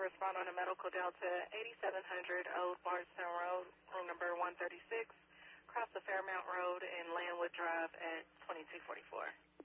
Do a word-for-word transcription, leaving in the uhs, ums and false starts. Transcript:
correspond on a medical Delta, eighty-seven hundred Old Marston Road, room number one thirty-six, cross the Fairmount Road and Landwood Drive at twenty-two forty-four.